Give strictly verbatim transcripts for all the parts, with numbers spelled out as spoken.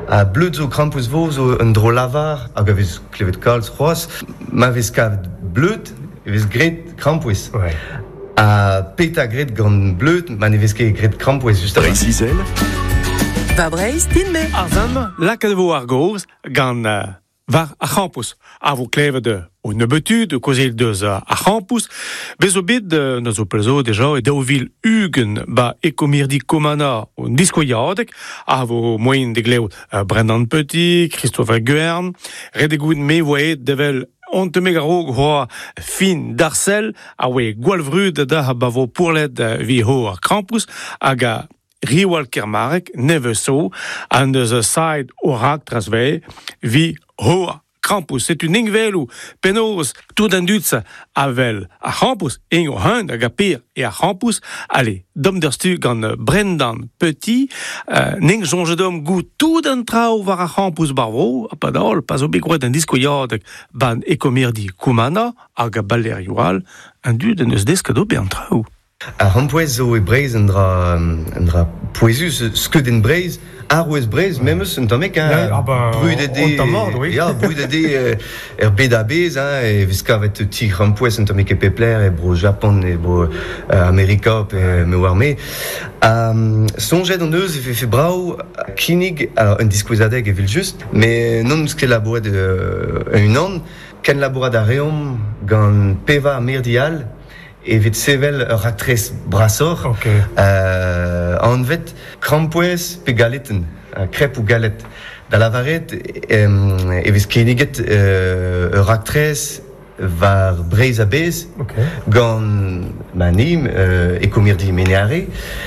a bleud zo krampus vo zo un dro lavar hag a vez klevet kalz c'hoaz ma vez kavet bleud e vez gret krampus. Ouais. A peta gret gant bleud ma ne vez ket gret krampus just avant. Breizh-Izel. Va Breizh, tin me. Arzam, lakad vo ar goz gant uh, var a champus. A vo klevet de o nebetud, o kozil deus a champus. Bez o bid, uh, na zo pelzo deja, e daou vil ugen ba ekomirdi komana o diskoyadek, a vo moyen de gleo uh, Brendan Petit, Christopher Guern, redegout me voe devel on te mega rog hoa fin d'arcel, a we gwalvrud da ha bavo pourled uh, vi ho ar krampus, hag a riwal kermarek, neve so, an deus a side o rak trasve, vi ho krampus. C'est une ingvel ou penaos tout d'un dutsa avel a krampus, ing o hund hag a pir e a krampus, ale, dom der stu gant Brendan Petit, uh, ning jonge dom gout tout d'un trao var a krampus barvo, a padol, pas o begrouet un diskoyad ban ekomirdi koumana, hag a baler yual, un dud en eus deskado be an trao. A rampoez zo e Breizh un dra, un dra poezus, skeudenn en Breizh, ar ouez Breizh, memeus un tamek, hein, ah ben, brudede, on t'amorde, oui. Ya, brudede euh, er bed a bez, hein, e vez kavet ti rampoez un tamek e pepler, e bro Japon, e bro euh, Amerika, pe me war me. Um, sonjet an eus e fe fe brao, kinig, alors un diskouezadeg e vel just, me non eus ket labouret euh, un an, ken labourat a reom gant peva merdial, evit sevel ur raktrez brasor, okay. euh, an vet krampouez pe galeten, uh, krep ou galet. Da lavaret, um, evit keniget uh, ur raktrez var Breizh a bez, okay. gant manim, uh, ekomirdi meneare,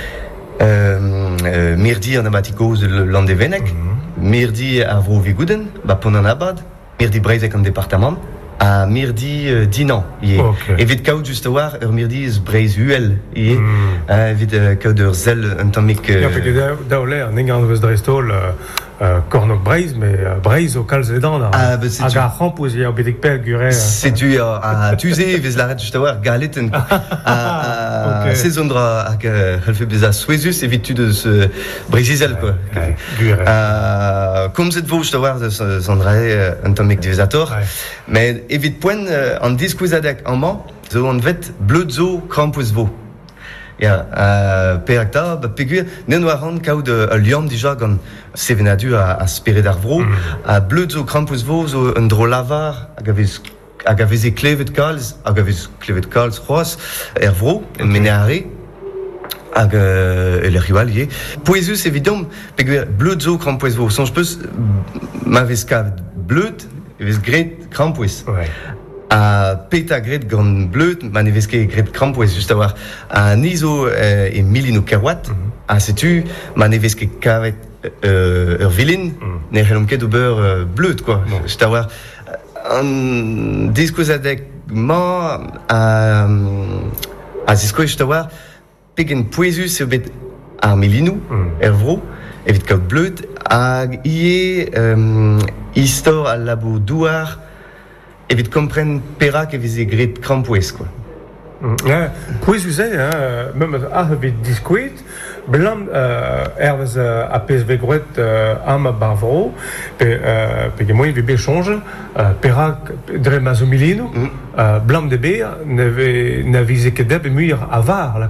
um, uh, mirdi an amatikoz landevenek, mm-hmm. mirdi ar vro vigouden, ba pon an abad, mirdi Breizhek an departement, a mirdi uh, dinan. Okay. Evit kaout just a war, ur mirdi eus Breizh uel. Ie. Mm. Uh, evit uh, kaout ur zel un tammik... Uh... Ja, peke daou l'air, ning an eus drestol uh, uh, kornok Breizh, me uh, Breizh o kalz edan. Ah, bah, c'est hag tu... a rampouz ya o bedik pel gure. C'est tu a, a tuze, vez l'arret just a war, galeten. a, a, se zondra hag halfe bez a souezus, evit tu deus uh, Breizh-Izel, quoi. Ouais, gure. Uh, kom zet vo just a war, zondra un tammik divezator. Mais evit poen uh, an diskouzadek an man, zo an vet bleud zo krampus vo. Ya, uh, perak ta, ba peguer, nen war an kaout uh, a liam dija gant sevenadu a, a speret ar vro, mm. a bleud zo krampus vo zo un dro lavar, hag a vez hag a vez e klevet kalz, hag a vez klevet kalz c'hoaz, er vro, en okay. meneare, hag uh, e le rival ye. Poezus evidom, peguer bleud zo krampus vo, sonj peus, ma vez kavet bleud, e vez gret krampouez. Ouais. A peta gret gant bleud, ma ne vez ket gret krampouez, just a war. A nizo euh, e milino kerwat, mm-hmm. a setu, ma ne vez ket kavet euh, ur vilin, mm. ne c'hellom ket ober euh, bleud, quoi. Bon. Just a war. An diskouzadek ma, a, a zisko just a war, pegen poezus e bet ar milino, mm. er vro, evit kaout bleud, hag ie um, istor al labo douar, evit kompren perak evit e gret krampouez, quoi. Mm. Ja, poezuze, hein, même a evit diskouet, blam uh, ervez uh, a pez vegrouet uh, am a barvro, pe, uh, pe gemoin vi bechonge, uh, perak dre ma zo milino, mm. uh, blam de ber, ne, ve, ne vize ket deb e muir a var, la